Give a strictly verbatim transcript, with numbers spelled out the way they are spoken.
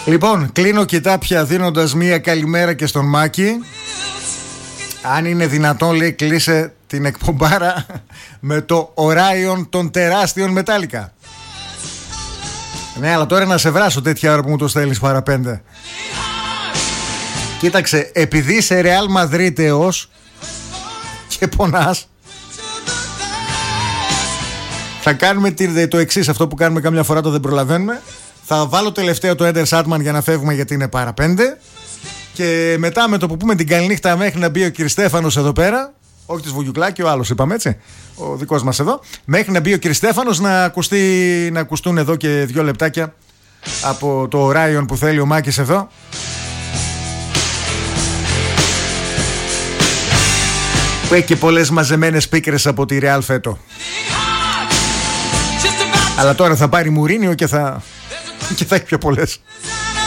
Λοιπόν, κλείνω κοιτάπια δίνοντας μία καλημέρα και στον Μάκη. Αν είναι δυνατόν, λέει, κλείσε την εκπομπάρα με το Orion των τεράστιων Μετάλλικα. Ναι, αλλά τώρα να σε βράσω τέτοια ώρα που μου το στέλνεις παραπέντε. Κοίταξε, επειδή είσαι Ρεάλ Μαδρίτεος και πονάς, θα κάνουμε το εξής, αυτό που κάνουμε καμιά φορά το δεν προλαβαίνουμε. Θα βάλω τελευταίο το Enter Sandman για να φεύγουμε, γιατί είναι παραπέντε. Και μετά με το που πούμε την καληνύχτα μέχρι να μπει ο κ. Στέφανος εδώ πέρα, όχι της Βουγιουκλάκη, ο άλλος είπαμε, έτσι, ο δικός μας εδώ, μέχρι να μπει ο κ. Στέφανος να, ακουστεί, να ακουστούν εδώ και δύο λεπτάκια από το Orion που θέλει ο Μάκης εδώ. Που έχει και πολλές μαζεμένες πίκρες από τη Real φέτο. Αλλά τώρα θα πάρει Μουρίνιο και θα, και θα έχει πιο πολλές.